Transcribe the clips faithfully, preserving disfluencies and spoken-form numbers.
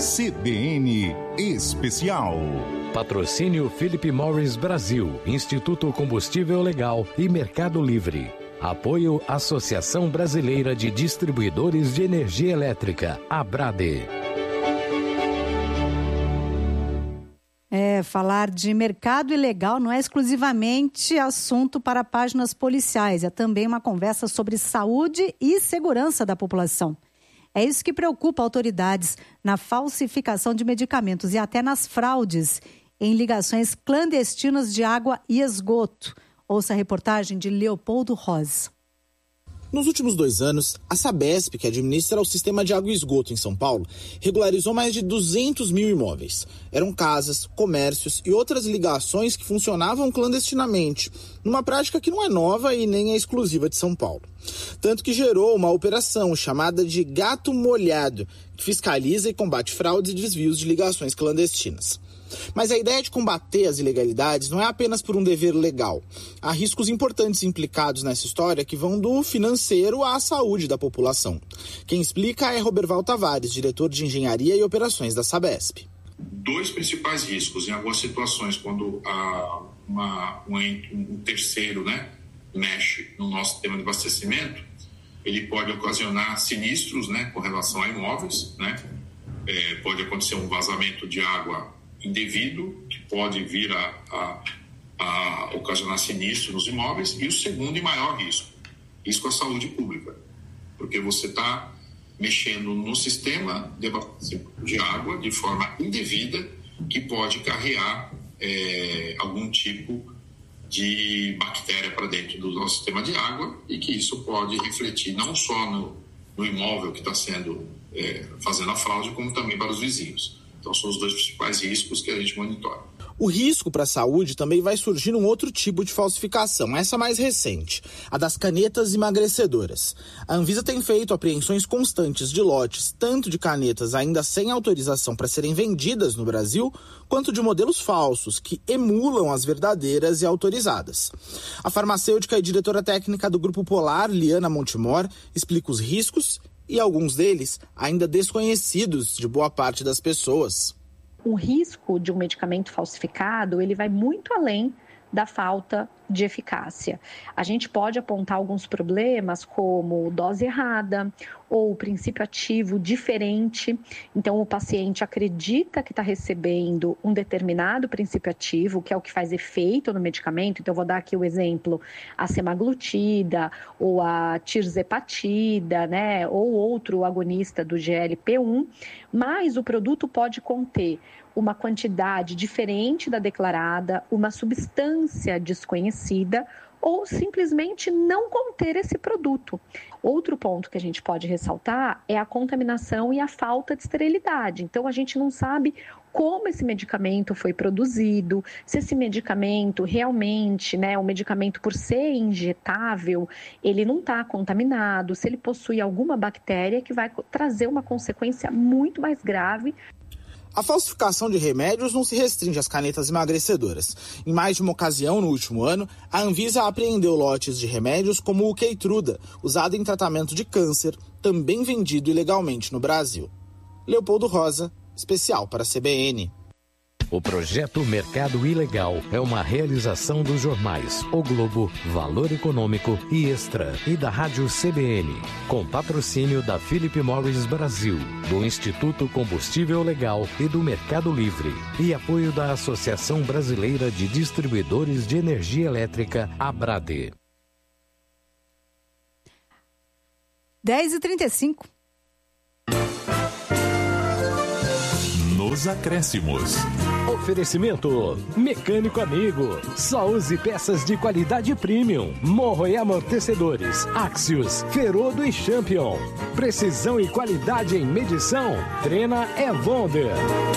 C B N Especial. Patrocínio Philip Morris Brasil, Instituto Combustível Legal e Mercado Livre. Apoio Associação Brasileira de Distribuidores de Energia Elétrica, ABRADE. É, falar de mercado ilegal não é exclusivamente assunto para páginas policiais, é também uma conversa sobre saúde e segurança da população. É isso que preocupa autoridades na falsificação de medicamentos e até nas fraudes em ligações clandestinas de água e esgoto. Ouça a reportagem de Leopoldo Rosa. Nos últimos dois anos, a Sabesp, que administra o sistema de água e esgoto em São Paulo, regularizou mais de duzentos mil imóveis. Eram casas, comércios e outras ligações que funcionavam clandestinamente, numa prática que não é nova e nem é exclusiva de São Paulo. Tanto que gerou uma operação chamada de Gato Molhado, que fiscaliza e combate fraudes e desvios de ligações clandestinas. Mas a ideia de combater as ilegalidades não é apenas por um dever legal. Há riscos importantes implicados nessa história que vão do financeiro à saúde da população. Quem explica é Roberval Tavares, diretor de Engenharia e Operações da Sabesp. Dois principais riscos em algumas situações, quando a, uma, um, um terceiro né, mexe no nosso sistema de abastecimento, ele pode ocasionar sinistros né, com relação a imóveis, né? É, pode acontecer um vazamento de água indevido, que pode vir a, a, a ocasionar sinistro nos imóveis, e o segundo e maior risco, risco à saúde pública, porque você está mexendo no sistema de, de água de forma indevida, que pode carregar é, algum tipo de bactéria para dentro do nosso sistema de água, e que isso pode refletir não só no, no imóvel que está sendo é, fazendo a fraude, como também para os vizinhos. Então, são os dois principais riscos que a gente monitora. O risco para a saúde também vai surgir num outro tipo de falsificação, essa mais recente, a das canetas emagrecedoras. A Anvisa tem feito apreensões constantes de lotes, tanto de canetas ainda sem autorização para serem vendidas no Brasil, quanto de modelos falsos, que emulam as verdadeiras e autorizadas. A farmacêutica e diretora técnica do Grupo Polar, Liana Montemor, explica os riscos e alguns deles ainda desconhecidos de boa parte das pessoas. O risco de um medicamento falsificado, ele vai muito além da falta de eficácia. A gente pode apontar alguns problemas como dose errada ou princípio ativo diferente. Então, o paciente acredita que está recebendo um determinado princípio ativo, que é o que faz efeito no medicamento. Então, eu vou dar aqui o exemplo, a semaglutida ou a tirzepatida, né, ou outro agonista do G L P um, mas o produto pode conter uma quantidade diferente da declarada, uma substância desconhecida ou simplesmente não conter esse produto. Outro ponto que a gente pode ressaltar é a contaminação e a falta de esterilidade. Então, a gente não sabe como esse medicamento foi produzido, se esse medicamento realmente, né, o medicamento por ser injetável, ele não está contaminado, se ele possui alguma bactéria que vai trazer uma consequência muito mais grave. A falsificação de remédios não se restringe às canetas emagrecedoras. Em mais de uma ocasião, no último ano, a Anvisa apreendeu lotes de remédios como o Keytruda, usado em tratamento de câncer, também vendido ilegalmente no Brasil. Leopoldo Rosa, especial para a C B N. O projeto Mercado Ilegal é uma realização dos jornais O Globo, Valor Econômico e Extra e da Rádio C B N, com patrocínio da Philip Morris Brasil, do Instituto Combustível Legal e do Mercado Livre, e apoio da Associação Brasileira de Distribuidores de Energia Elétrica, ABRADE. dez e trinta e cinco. Nos acréscimos. Oferecimento Mecânico Amigo. Só use peças de qualidade premium. Morro e amortecedores Axios, Ferodo e Champion. Precisão e qualidade em medição. Trena é Wonder.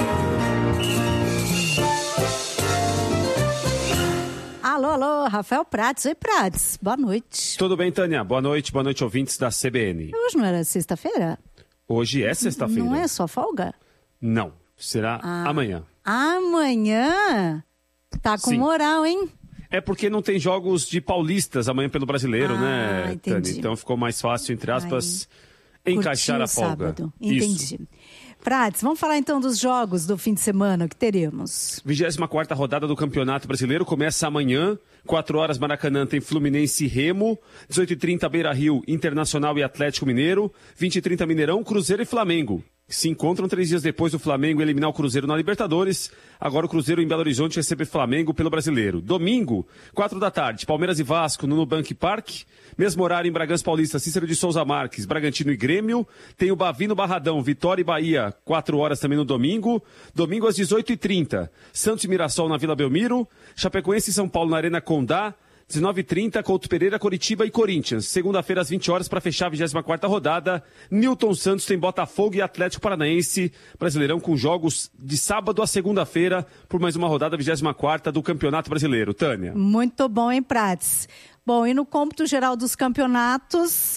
Alô, alô, Rafael Prates. Oi, Prates. Boa noite. Tudo bem, Tânia? Boa noite, boa noite, ouvintes da C B N. Hoje não era sexta-feira? Hoje é sexta-feira. Não é só folga? Não, será ah. amanhã. Amanhã? Tá com Sim. moral, hein? É porque não tem jogos de paulistas amanhã pelo Brasileiro, ah, né, entendi. Tânia? Então ficou mais fácil, entre aspas, Ai, encaixar a folga. Sábado. Entendi. Isso. Prates, vamos falar então dos jogos do fim de semana que teremos. vigésima quarta rodada do Campeonato Brasileiro começa amanhã, quatro horas Maracanã tem Fluminense e Remo, dezoito e trinta Beira-Rio, Internacional e Atlético Mineiro, vinte e trinta Mineirão, Cruzeiro e Flamengo. Se encontram três dias depois do Flamengo eliminar o Cruzeiro na Libertadores. Agora o Cruzeiro em Belo Horizonte recebe Flamengo pelo Brasileiro. Domingo, quatro da tarde, Palmeiras e Vasco no Nubank Park. Mesmo horário em Bragança Paulista, Cícero de Souza Marques, Bragantino e Grêmio. Tem o Bavi no Barradão, Vitória e Bahia, quatro horas também no domingo. Domingo às dezoito e trinta, Santos e Mirassol na Vila Belmiro. Chapecoense e São Paulo na Arena Condá. dezenove e trinta, Couto Pereira, Coritiba e Corinthians. Segunda-feira, às vinte horas, para fechar a vigésima quarta rodada. Newton Santos tem Botafogo e Atlético Paranaense. Brasileirão com jogos de sábado a segunda-feira, por mais uma rodada, vigésima quarta do Campeonato Brasileiro. Tânia. Muito bom, hein, Prates? Bom, e no cômputo geral dos campeonatos,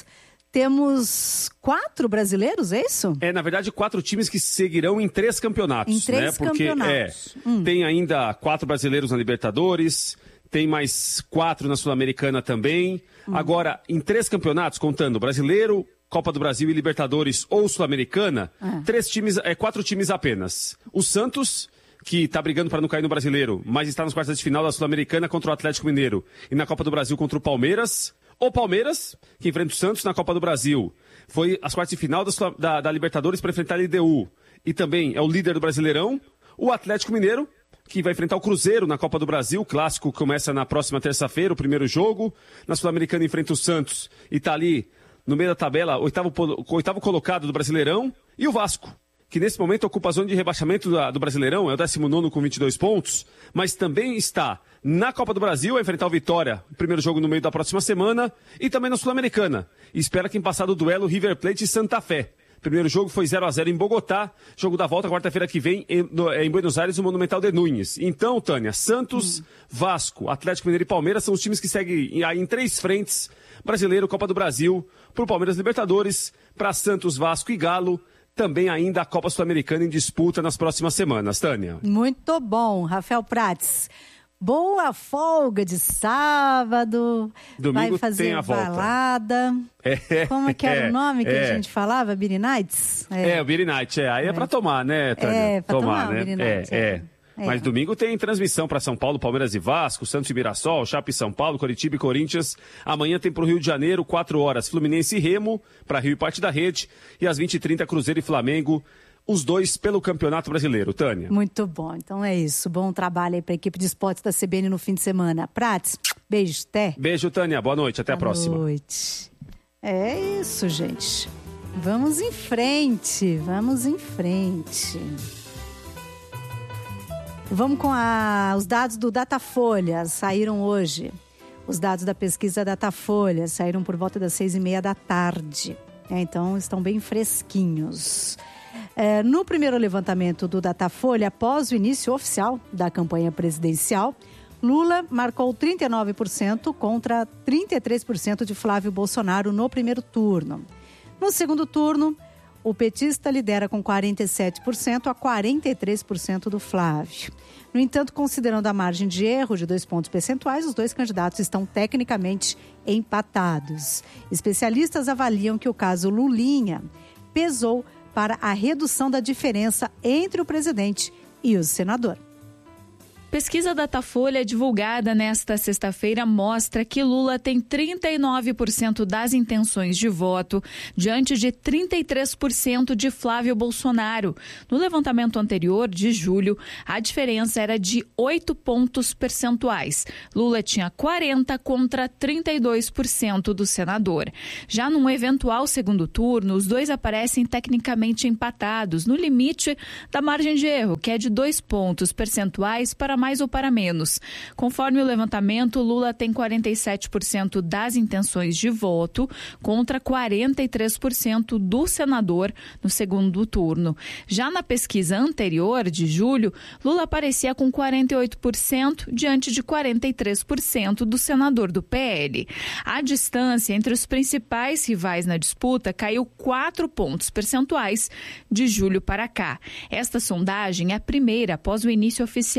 temos quatro brasileiros, é isso? É, na verdade, quatro times que seguirão em três campeonatos. Em três né? Porque, campeonatos. É, hum. Tem ainda quatro brasileiros na Libertadores. Tem mais quatro na Sul-Americana também. Hum. Agora, em três campeonatos, contando Brasileiro, Copa do Brasil e Libertadores ou Sul-Americana, ah. três times, é, quatro times apenas. O Santos, que está brigando para não cair no Brasileiro, mas está nas quartas de final da Sul-Americana contra o Atlético Mineiro e na Copa do Brasil contra o Palmeiras. O Palmeiras, que enfrenta o Santos na Copa do Brasil, foi às quartas de final da, da, da Libertadores para enfrentar a L D U e também é o líder do Brasileirão. O Atlético Mineiro, que vai enfrentar o Cruzeiro na Copa do Brasil. O clássico começa na próxima terça-feira, o primeiro jogo. Na Sul-Americana enfrenta o Santos e está ali no meio da tabela, oitavo, oitavo colocado do Brasileirão. E o Vasco, que nesse momento ocupa a zona de rebaixamento da, do Brasileirão, é o décimo nono com vinte e dois pontos, mas também está na Copa do Brasil, a enfrentar o Vitória, o primeiro jogo no meio da próxima semana, e também na Sul-Americana. E espera quem passar do duelo River Plate e Santa Fé. Primeiro jogo foi zero a zero em Bogotá, jogo da volta quarta-feira que vem em, no, em Buenos Aires, no Monumental de Núñez. Então, Tânia, Santos, hum. Vasco, Atlético Mineiro e Palmeiras são os times que seguem aí em três frentes: Brasileiro, Copa do Brasil, para o Palmeiras Libertadores, para Santos, Vasco e Galo. Também ainda a Copa Sul-Americana em disputa nas próximas semanas, Tânia. Muito bom, Rafael Prates. Boa folga de sábado. Domingo vai fazer tem a volta. Balada. É, Como é que era é, o nome que é. a gente falava? Beer Nights? É, é o Beer Night. É. Aí é, é para tomar, né, Tânia? É, para tomar, tomar, né? Beer Night. É, é. É. Mas domingo tem transmissão para São Paulo, Palmeiras e Vasco, Santos e Mirassol, Chape e São Paulo, Coritiba e Corinthians. Amanhã tem para o Rio de Janeiro, quatro horas, Fluminense e Remo, para Rio e parte da rede. E às vinte e trinta, Cruzeiro e Flamengo, os dois pelo Campeonato Brasileiro. Tânia. Muito bom. Então é isso. Bom trabalho aí para a equipe de esportes da C B N no fim de semana. Prates, beijo, até. Beijo, Tânia. Boa noite. Até Boa a próxima. Boa noite. É isso, gente. Vamos em frente. Vamos em frente. Vamos com a, os dados do Datafolha, saíram hoje. Os dados da pesquisa Datafolha saíram por volta das seis e meia da tarde. É, então, estão bem fresquinhos. É, no primeiro levantamento do Datafolha, após o início oficial da campanha presidencial, Lula marcou trinta e nove por cento contra trinta e três por cento de Flávio Bolsonaro no primeiro turno. No segundo turno, o petista lidera com quarenta e sete por cento a quarenta e três por cento do Flávio. No entanto, considerando a margem de erro de dois pontos percentuais, os dois candidatos estão tecnicamente empatados. Especialistas avaliam que o caso Lulinha pesou para a redução da diferença entre o presidente e o senador. Pesquisa Datafolha divulgada nesta sexta-feira mostra que Lula tem trinta e nove por cento das intenções de voto, diante de trinta e três por cento de Flávio Bolsonaro. No levantamento anterior, de julho, a diferença era de oito pontos percentuais. Lula tinha quarenta contra trinta e dois por cento do senador. Já num eventual segundo turno, os dois aparecem tecnicamente empatados, no limite da margem de erro, que é de dois pontos percentuais para mais ou para menos. Conforme o levantamento, Lula tem quarenta e sete por cento das intenções de voto contra quarenta e três por cento do senador no segundo turno. Já na pesquisa anterior, de julho, Lula aparecia com quarenta e oito por cento diante de quarenta e três por cento do senador do P L. A distância entre os principais rivais na disputa caiu quatro pontos percentuais de julho para cá. Esta sondagem é a primeira após o início oficial da campanha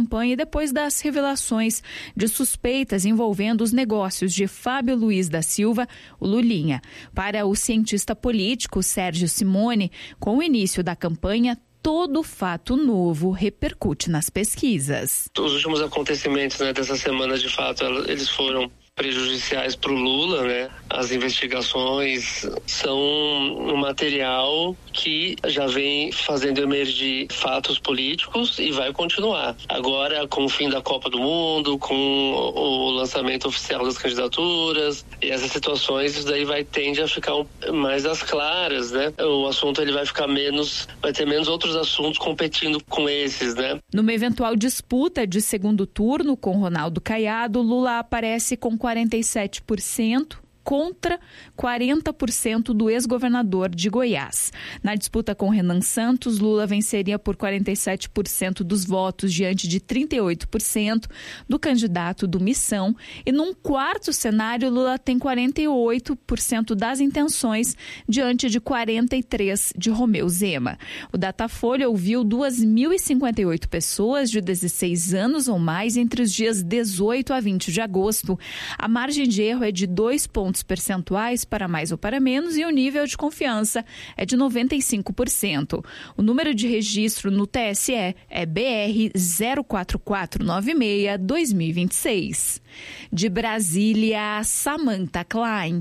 campanha e depois das revelações de suspeitas envolvendo os negócios de Fábio Luiz da Silva, o Lulinha. Para o cientista político Sérgio Simone, com o início da campanha, todo fato novo repercute nas pesquisas. Os últimos acontecimentos, né, dessa semana, de fato, eles foram prejudiciais para o Lula, né? As investigações são um material que já vem fazendo emergir fatos políticos e vai continuar. Agora, com o fim da Copa do Mundo, com o lançamento oficial das candidaturas e essas situações, isso daí vai tende a ficar mais às claras, né? O assunto ele vai ficar menos, vai ter menos outros assuntos competindo com esses, né? Numa eventual disputa de segundo turno com Ronaldo Caiado, Lula aparece com quarenta e sete por cento contra quarenta por cento do ex-governador de Goiás. Na disputa com Renan Santos, Lula venceria por quarenta e sete por cento dos votos diante de trinta e oito por cento do candidato do Missão. E num quarto cenário, Lula tem quarenta e oito por cento das intenções diante de quarenta e três por cento de Romeu Zema. O Datafolha ouviu duas mil e cinquenta e oito pessoas de dezesseis anos ou mais entre os dias dezoito a vinte de agosto. A margem de erro é de dois pontos percentuais para mais ou para menos e o nível de confiança é de noventa e cinco por cento. O número de registro no T S E é B R zero quatro quatro nove seis barra dois mil e vinte e seis. De Brasília, Samantha Klein.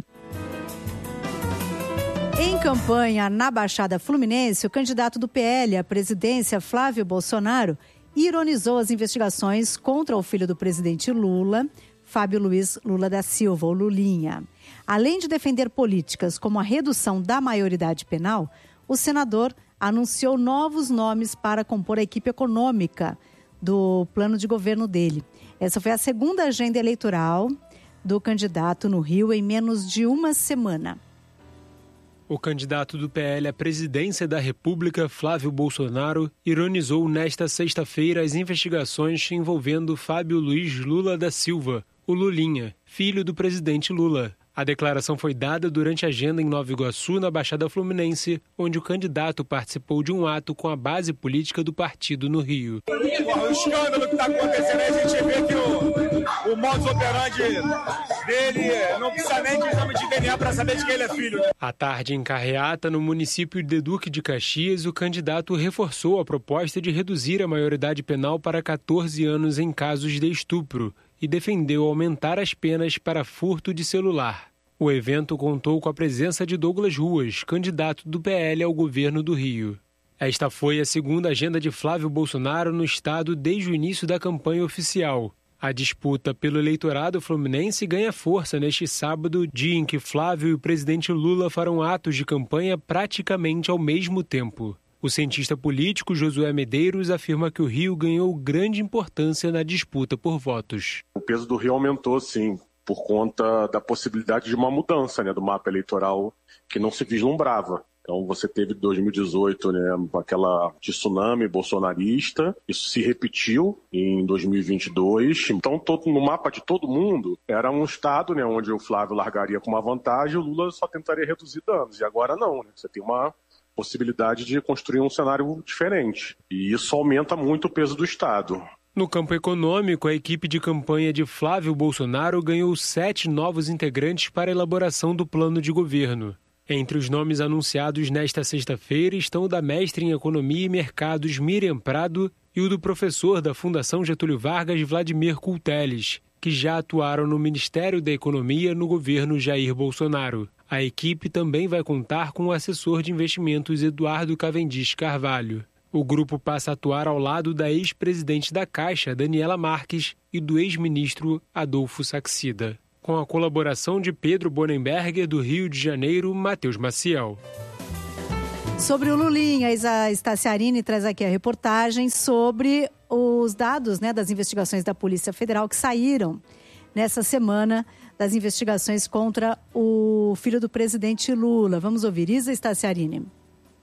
Em campanha na Baixada Fluminense, o candidato do P L à presidência, Flávio Bolsonaro, ironizou as investigações contra o filho do presidente Lula, Fábio Luiz Lula da Silva, ou Lulinha. Além de defender políticas como a redução da maioridade penal, o senador anunciou novos nomes para compor a equipe econômica do plano de governo dele. Essa foi a segunda agenda eleitoral do candidato no Rio em menos de uma semana. O candidato do P L à presidência da República, Flávio Bolsonaro, ironizou nesta sexta-feira as investigações envolvendo Fábio Luiz Lula da Silva, o Lulinha, filho do presidente Lula. A declaração foi dada durante a agenda em Nova Iguaçu, na Baixada Fluminense, onde o candidato participou de um ato com a base política do partido no Rio. O escândalo que está acontecendo aí, a gente vê que o, o modus operandi dele não precisa nem de exame de D N A para saber de quem ele é filho. À tarde, em Carreata, no município de Duque de Caxias, o candidato reforçou a proposta de reduzir a maioridade penal para catorze anos em casos de estupro e defendeu aumentar as penas para furto de celular. O evento contou com a presença de Douglas Ruas, candidato do P L ao governo do Rio. Esta foi a segunda agenda de Flávio Bolsonaro no estado desde o início da campanha oficial. A disputa pelo eleitorado fluminense ganha força neste sábado, dia em que Flávio e o presidente Lula farão atos de campanha praticamente ao mesmo tempo. O cientista político Josué Medeiros afirma que o Rio ganhou grande importância na disputa por votos. O peso do Rio aumentou, sim, por conta da possibilidade de uma mudança, né, do mapa eleitoral que não se vislumbrava. Então você teve dois mil e dezoito, né, aquela tsunami bolsonarista, isso se repetiu em dois mil e vinte e dois. Então todo, no mapa de todo mundo era um estado, né, onde o Flávio largaria com uma vantagem e o Lula só tentaria reduzir danos. E agora não, né, você tem uma possibilidade de construir um cenário diferente. E isso aumenta muito o peso do Estado. No campo econômico, a equipe de campanha de Flávio Bolsonaro ganhou sete novos integrantes para a elaboração do plano de governo. Entre os nomes anunciados nesta sexta-feira estão o da mestre em Economia e Mercados Miriam Prado e o do professor da Fundação Getúlio Vargas Vladimir Culteles, que já atuaram no Ministério da Economia no governo Jair Bolsonaro. A equipe também vai contar com o assessor de investimentos Eduardo Cavendish Carvalho. O grupo passa a atuar ao lado da ex-presidente da Caixa, Daniela Marques, e do ex-ministro Adolfo Saxida. Com a colaboração de Pedro Bonenberger, do Rio de Janeiro, Matheus Maciel. Sobre o Lulinha, a Staciarini traz aqui a reportagem sobre os dados, né, das investigações da Polícia Federal que saíram nessa semana das investigações contra o filho do presidente Lula. Vamos ouvir Isa Staciarini.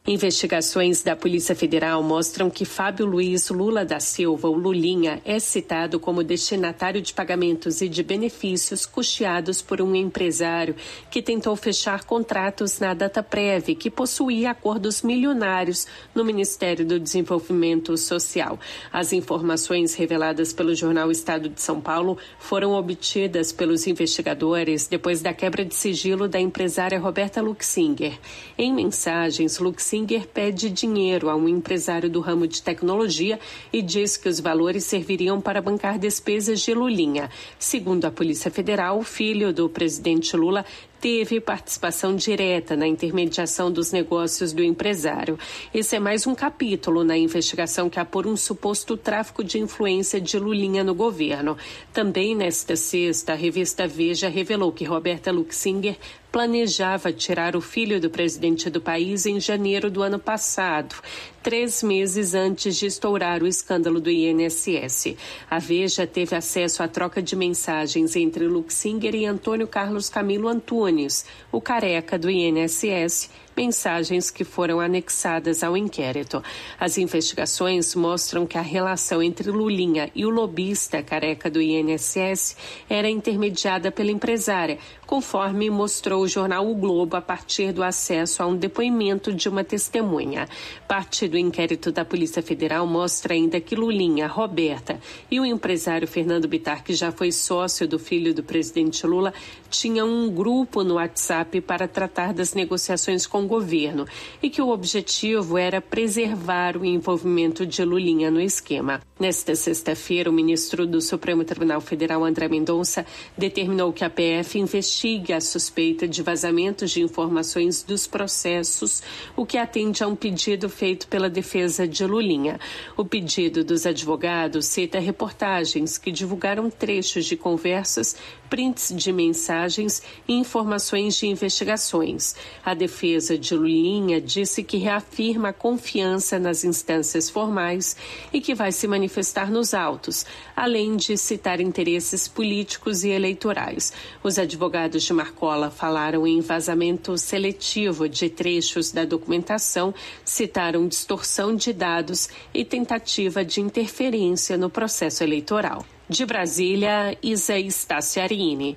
Investigações da Polícia Federal mostram que Fábio Luiz Lula da Silva, o Lulinha, é citado como destinatário de pagamentos e de benefícios custeados por um empresário que tentou fechar contratos na Dataprev, que possuía acordos milionários no Ministério do Desenvolvimento Social. As informações reveladas pelo jornal Estado de São Paulo foram obtidas pelos investigadores depois da quebra de sigilo da empresária Roberta Luxinger. Em mensagens, Luxinger Singer pede dinheiro a um empresário do ramo de tecnologia e diz que os valores serviriam para bancar despesas de Lulinha. Segundo a Polícia Federal, o filho do presidente Lula teve participação direta na intermediação dos negócios do empresário. Esse é mais um capítulo na investigação que apura um suposto tráfico de influência de Lulinha no governo. Também nesta sexta, a revista Veja revelou que Roberta Luxinger planejava tirar o filho do presidente do país em janeiro do ano passado, três meses antes de estourar o escândalo do I N S S. A Veja teve acesso à troca de mensagens entre Luxinger e Antônio Carlos Camilo Antunes, o careca do I N S S, mensagens que foram anexadas ao inquérito. As investigações mostram que a relação entre Lulinha e o lobista careca do I N S S era intermediada pela empresária, conforme mostrou o jornal O Globo a partir do acesso a um depoimento de uma testemunha. Parte do inquérito da Polícia Federal mostra ainda que Lulinha, Roberta e o empresário Fernando Bittar, que já foi sócio do filho do presidente Lula, tinham um grupo no WhatsApp para tratar das negociações com o governo e que o objetivo era preservar o envolvimento de Lulinha no esquema. Nesta sexta-feira, o ministro do Supremo Tribunal Federal, André Mendonça, determinou que a P F investigue a suspeita de vazamentos de informações dos processos, o que atende a um pedido feito pela defesa de Lulinha. O pedido dos advogados cita reportagens que divulgaram trechos de conversas, prints de mensagens e informações de investigações. A defesa de Lulinha disse que reafirma a confiança nas instâncias formais e que vai se manifestar nos autos, além de citar interesses políticos e eleitorais. Os advogados de Marcola falaram em vazamento seletivo de trechos da documentação, citaram distorção de dados e tentativa de interferência no processo eleitoral. De Brasília, Isa Staciarini.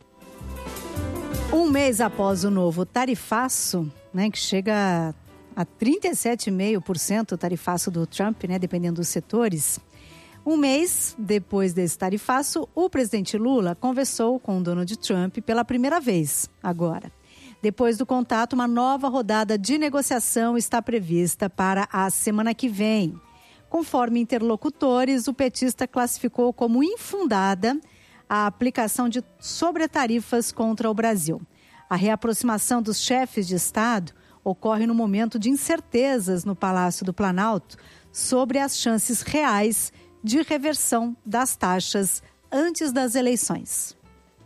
Um mês após o novo tarifaço, né, que chega a trinta e sete vírgula cinco por cento o tarifaço do Trump, né, dependendo dos setores. Um mês depois desse tarifaço, o presidente Lula conversou com o Donald Trump pela primeira vez agora. Depois do contato, uma nova rodada de negociação está prevista para a semana que vem. Conforme interlocutores, o petista classificou como infundada a aplicação de sobretarifas contra o Brasil. A reaproximação dos chefes de Estado ocorre no momento de incertezas no Palácio do Planalto sobre as chances reais de reversão das taxas antes das eleições.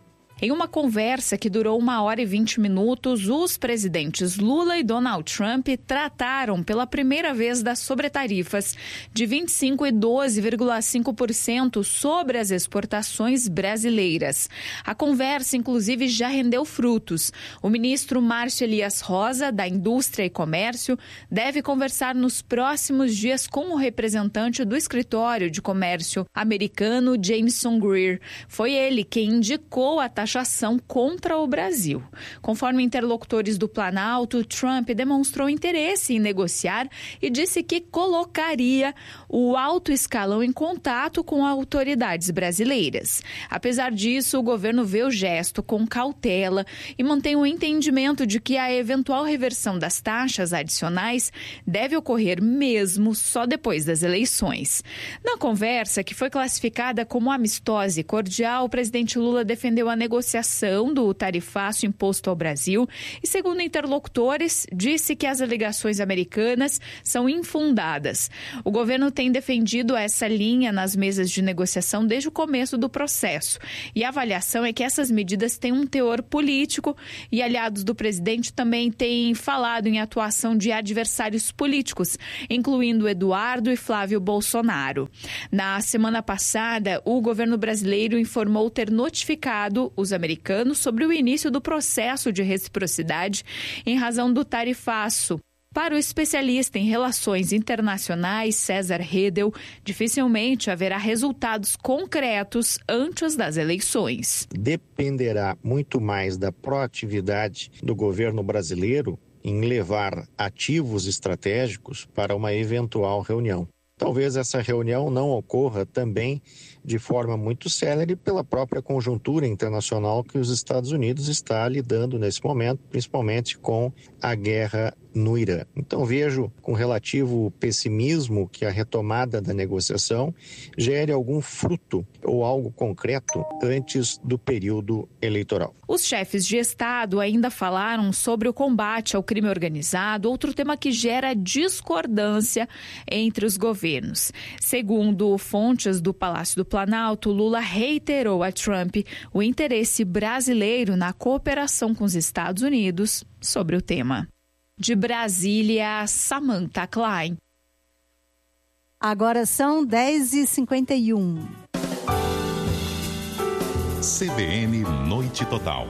Em uma conversa que durou uma hora e vinte minutos, os presidentes Lula e Donald Trump trataram pela primeira vez das sobretarifas de vinte e cinco por cento e doze vírgula cinco por cento sobre as exportações brasileiras. A conversa, inclusive, já rendeu frutos. O ministro Márcio Elias Rosa, da Indústria e Comércio, deve conversar nos próximos dias com o representante do escritório de comércio americano, Jameson Greer. Foi ele quem indicou a taxa taxação contra o Brasil. Conforme interlocutores do Planalto, Trump demonstrou interesse em negociar e disse que colocaria o alto escalão em contato com autoridades brasileiras. Apesar disso, o governo vê o gesto com cautela e mantém o entendimento de que a eventual reversão das taxas adicionais deve ocorrer mesmo só depois das eleições. Na conversa, que foi classificada como amistosa e cordial, o presidente Lula defendeu a negociação do tarifaço imposto ao Brasil e, segundo interlocutores, disse que as alegações americanas são infundadas. O governo tem defendido essa linha nas mesas de negociação desde o começo do processo. E a avaliação é que essas medidas têm um teor político e aliados do presidente também têm falado em atuação de adversários políticos, incluindo Eduardo e Flávio Bolsonaro. Na semana passada, o governo brasileiro informou ter notificado os americanos sobre o início do processo de reciprocidade em razão do tarifaço Para o especialista em relações internacionais, César Redel, dificilmente haverá resultados concretos antes das eleições. Dependerá muito mais da proatividade do governo brasileiro em levar ativos estratégicos para uma eventual reunião. Talvez essa reunião não ocorra também de forma muito célere pela própria conjuntura internacional que os Estados Unidos está lidando nesse momento, principalmente com a guerra no Irã. Então vejo com relativo pessimismo que a retomada da negociação gere algum fruto ou algo concreto antes do período eleitoral. Os chefes de Estado ainda falaram sobre o combate ao crime organizado, outro tema que gera discordância entre os governos. Segundo fontes do Palácio do Planalto, Lula reiterou a Trump o interesse brasileiro na cooperação com os Estados Unidos sobre o tema. De Brasília, Samantha Klein. Agora são dez e cinquenta e um. C B N Noite Total.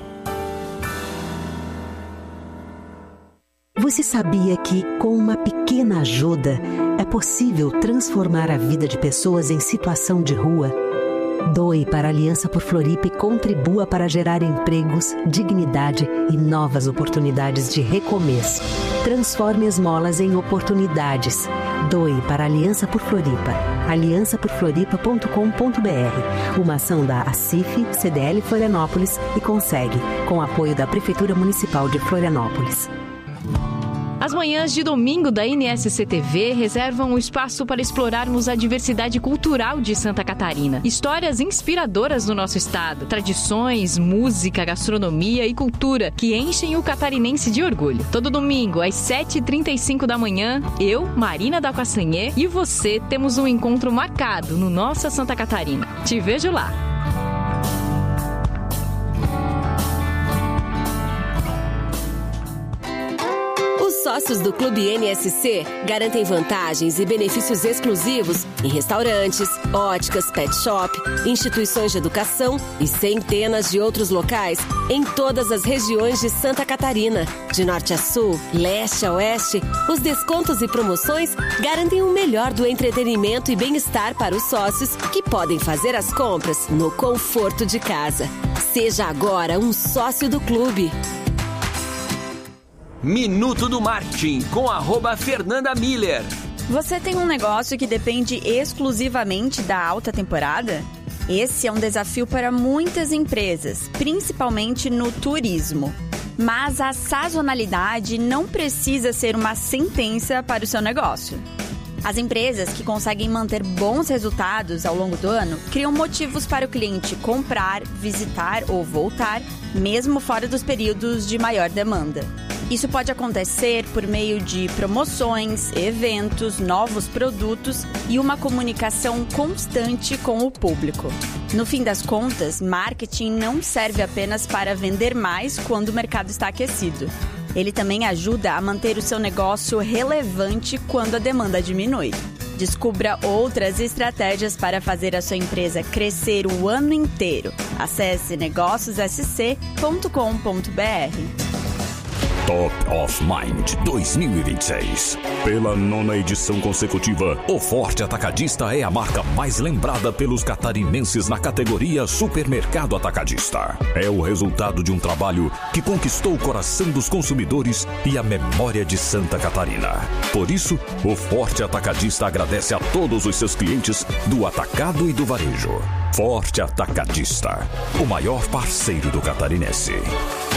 Você sabia que, com uma pequena ajuda, é possível transformar a vida de pessoas em situação de rua? Doe para a Aliança por Floripa e contribua para gerar empregos, dignidade e novas oportunidades de recomeço. Transforme esmolas em oportunidades. Doe para a Aliança por Floripa. aliança por floripa ponto com ponto b r. Uma ação da ACIF, C D L Florianópolis e Consegue, com apoio da Prefeitura Municipal de Florianópolis. As manhãs de domingo da N S C T V reservam um espaço para explorarmos a diversidade cultural de Santa Catarina. Histórias inspiradoras do nosso estado, tradições, música, gastronomia e cultura que enchem o catarinense de orgulho. Todo domingo, às sete e trinta e cinco da manhã, eu, Marina da Castanhê, e você temos um encontro marcado no Nossa Santa Catarina. Te vejo lá! Sócios do Clube N S C garantem vantagens e benefícios exclusivos em restaurantes, óticas, pet shop, instituições de educação e centenas de outros locais em todas as regiões de Santa Catarina. De norte a sul, leste a oeste, os descontos e promoções garantem o melhor do entretenimento e bem-estar para os sócios que podem fazer as compras no conforto de casa. Seja agora um sócio do clube. Minuto do Marketing, com arroba Fernanda Miller. Você tem um negócio que depende exclusivamente da alta temporada? Esse é um desafio para muitas empresas, principalmente no turismo. Mas a sazonalidade não precisa ser uma sentença para o seu negócio. As empresas que conseguem manter bons resultados ao longo do ano criam motivos para o cliente comprar, visitar ou voltar, mesmo fora dos períodos de maior demanda. Isso pode acontecer por meio de promoções, eventos, novos produtos e uma comunicação constante com o público. No fim das contas, marketing não serve apenas para vender mais quando o mercado está aquecido. Ele também ajuda a manter o seu negócio relevante quando a demanda diminui. Descubra outras estratégias para fazer a sua empresa crescer o ano inteiro. Acesse negócios s c ponto com ponto b r. Top of Mind dois mil e vinte e seis. Pela nona edição consecutiva, o Forte Atacadista é a marca mais lembrada pelos catarinenses na categoria Supermercado Atacadista. É o resultado de um trabalho que conquistou o coração dos consumidores e a memória de Santa Catarina. Por isso, o Forte Atacadista agradece a todos os seus clientes do atacado e do varejo. Forte Atacadista, o maior parceiro do catarinense.